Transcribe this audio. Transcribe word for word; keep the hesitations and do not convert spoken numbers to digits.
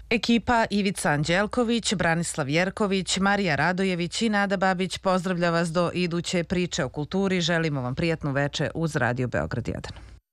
Ekipa Ivica Anđelković, Branislav Jerković, Marija Radojević i Nada Babić pozdravlja vas do iduće priče o kulturi. Želimo vam prijatnu veče uz Radio Beograd jedan.